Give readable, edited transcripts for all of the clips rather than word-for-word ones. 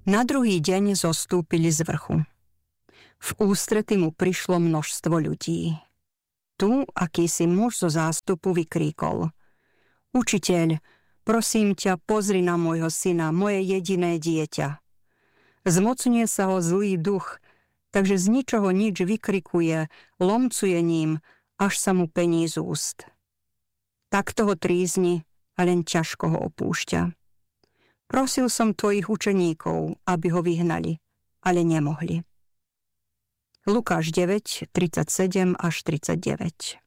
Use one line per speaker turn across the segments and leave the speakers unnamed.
Na druhý deň zostúpili z vrchu. V ústrety mu prišlo množstvo ľudí. Tu akýsi muž zo zástupu vykríkol: Učiteľ, prosím ťa, pozri na môjho syna, moje jediné dieťa. Zmocňuje sa ho zlý duch, takže z ničoho nič vykrikuje, lomcuje ním, až sa mu pení z úst. Takto ho trízni a len ťažko ho opúšťa. Prosil som tvojich učeníkov, aby ho vyhnali, ale nemohli. Lukáš 9, 37 až 39.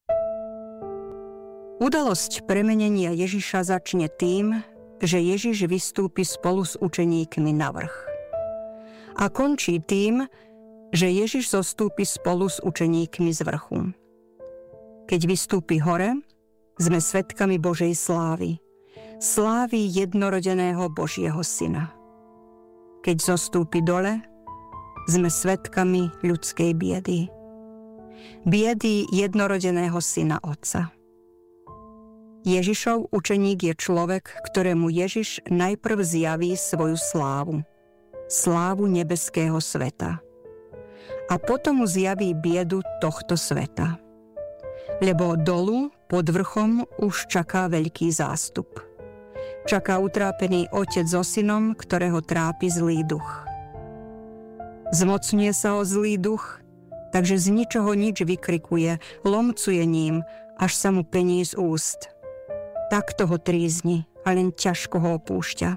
Udalosť premenenia Ježiša začne tým, že Ježiš vystúpi spolu s učeníkmi na vrch. A končí tým, že Ježiš zostúpi spolu s učeníkmi z vrchu. Keď vystúpi hore, sme svedkami Božej slávy. Slávy jednorodeného Božieho Syna. Keď zostúpi dole, sme svedkami ľudskej biedy. Biedy jednorodeného Syna Otca. Ježišov učeník je človek, ktorému Ježiš najprv zjaví svoju slávu. Slávu nebeského sveta. A potom mu zjaví biedu tohto sveta. Lebo dolu, pod vrchom, už čaká veľký zástup. Čaká utrápený otec so synom, ktorého trápi zlý duch. Zmocňuje sa o zlý duch, takže z ničoho nič vykrikuje, lomcuje ním, až sa mu pení z úst. Takto ho trízni a len ťažko ho opúšťa.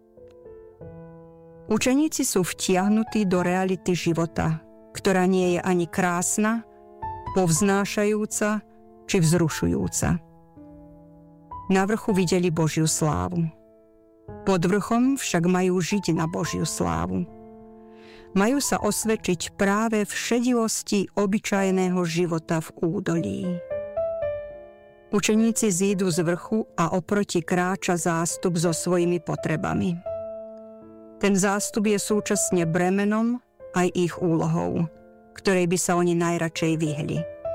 Učeníci sú vtiahnutí do reality života, ktorá nie je ani krásna, povznášajúca či vzrušujúca. Na vrchu videli Božiu slávu. Pod vrchom však majú žiť na Božiu slávu. Majú sa osvedčiť práve v šedivosti obyčajného života v údolí. Učeníci zídu z vrchu a oproti kráča zástup so svojimi potrebami. Ten zástup je súčasne bremenom aj ich úlohou, ktorej by sa oni najradšej vyhli.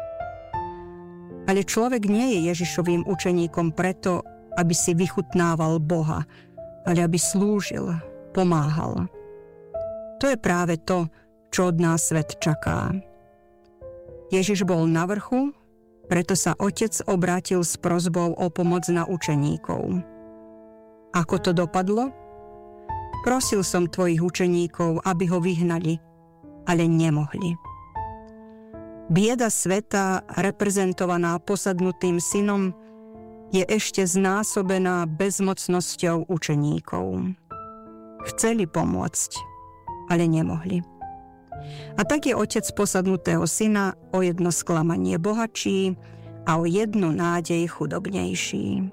Ale človek nie je Ježišovým učeníkom preto, aby si vychutnával Boha, ale aby slúžil, pomáhal. To je práve to, čo od nás svet čaká. Ježiš bol na vrchu, preto sa Otec obrátil s prosbou o pomoc na učeníkov. Ako to dopadlo? Prosil som tvojich učeníkov, aby ho vyhnali, ale nemohli. Bieda sveta, reprezentovaná posadnutým synom, je ešte znásobená bezmocnosťou učeníkov. Chceli pomôcť, ale nemohli. A tak je otec posadnutého syna o jedno sklamanie bohatší a o jednu nádej chudobnejší.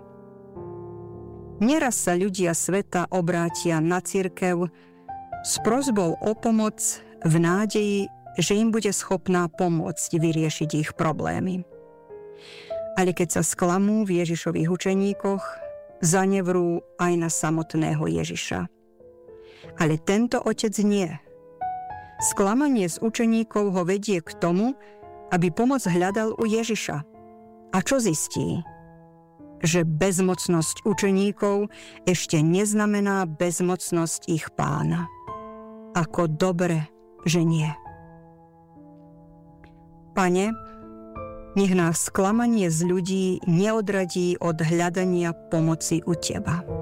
Neraz sa ľudia sveta obrátia na cirkev s prosbou o pomoc v nádeji, že im bude schopná pomôcť vyriešiť ich problémy. Ale keď sa sklamú v Ježišových učeníkoch, zanevrú aj na samotného Ježiša. Ale tento otec nie. Sklamanie z učeníkov ho vedie k tomu, aby pomoc hľadal u Ježiša. A čo zistí? Že bezmocnosť učeníkov ešte neznamená bezmocnosť ich Pána. Ako dobre, že nie. Pane, nech nás sklamanie z ľudí neodradí od hľadania pomoci u Teba.